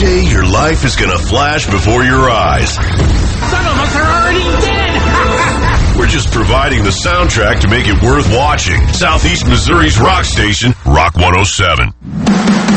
Someday your life is gonna flash before your eyes. Some of us are already dead! We're just providing the soundtrack to make it worth watching. Southeast Missouri's rock station, Rock 107.